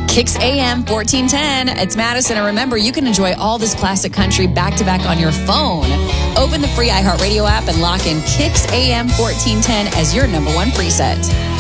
Kicks AM 1410. It's Madison. And remember, you can enjoy all this classic country back to back on your phone. Open the free iHeartRadio app and lock in Kicks AM 1410 as your number one preset.